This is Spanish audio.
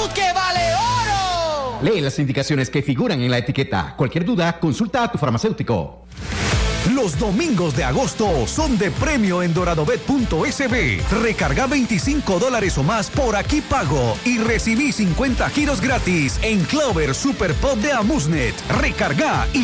salud que vale oro! Lee las indicaciones que figuran en la etiqueta. Cualquier duda, consulta a tu farmacéutico. Los domingos de agosto son de premio en doradobet.sb. Recarga $25 o más por Aquí Pago y recibí 50 giros gratis en Clover Super Pop de Amusnet. Recarga y